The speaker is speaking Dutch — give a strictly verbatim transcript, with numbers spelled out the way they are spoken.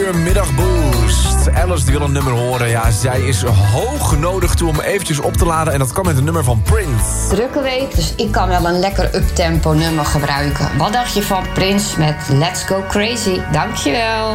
uur Middagboost. Alice die wil een nummer horen. Ja, zij is hoog nodig toe om eventjes op te laden. En dat kan met een nummer van Prince. Drukke week, dus ik kan wel een lekker uptempo nummer gebruiken. Wat dacht je van Prince met Let's Go Crazy? Dankjewel.